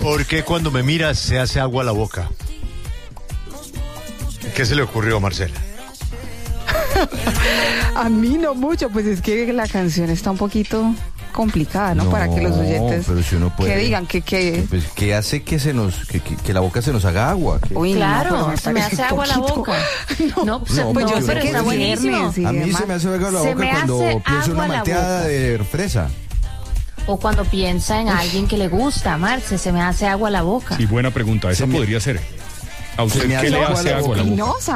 ¿Por qué cuando me miras se hace agua a la boca? ¿Qué se le ocurrió, Marcela? A mí no mucho, pues es que la canción está un poquito complicada, ¿no? Para que los oyentes pero si uno puede, que digan que pues, ¿qué hace que la boca se nos haga agua? Uy, claro, no, se me hace agua la boca. No, pues yo pero sé que está es buenísimo. viernes y A mí demás. se me hace agua la Se boca me cuando hace pienso en agua una la malteada boca. de fresa. O cuando piensa en alguien que le gusta, Marce, se me hace agua la boca. Sí, buena pregunta. Esa podría ser. ¿A Se usted me qué hace le agua hace la agua a la boca? Espinosa.